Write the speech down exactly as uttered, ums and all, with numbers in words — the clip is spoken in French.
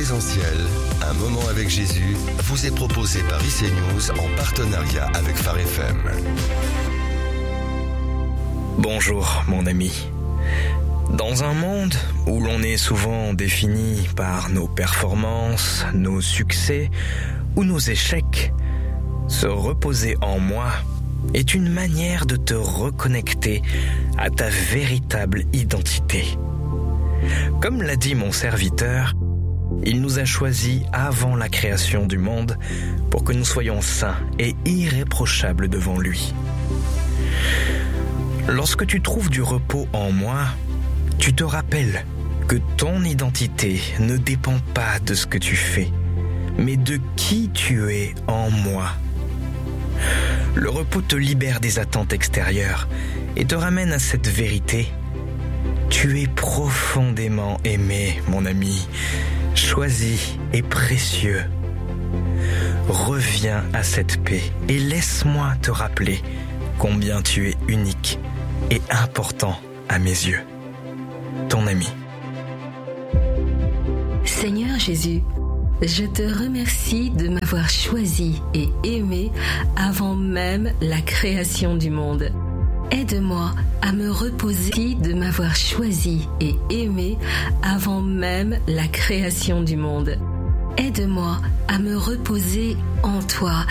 présentiel, un moment avec Jésus, vous est proposé par I C News en partenariat avec Phare F M. Bonjour mon ami. Dans un monde où l'on est souvent défini par nos performances, nos succès ou nos échecs, se reposer en moi est une manière de te reconnecter à ta véritable identité. Comme l'a dit mon serviteur, il nous a choisis avant la création du monde pour que nous soyons saints et irréprochables devant lui. Lorsque tu trouves du repos en moi, tu te rappelles que ton identité ne dépend pas de ce que tu fais, mais de qui tu es en moi. Le repos te libère des attentes extérieures et te ramène à cette vérité. Tu es profondément aimé, mon ami, choisi et précieux. Reviens à cette paix et laisse-moi te rappeler combien tu es unique et important à mes yeux. Ton ami. Seigneur Jésus, je te remercie de m'avoir choisi et aimé avant même la création du monde. Aide-moi à me reposer de m'avoir choisi et aimé avant même la création du monde. Aide-moi à me reposer en toi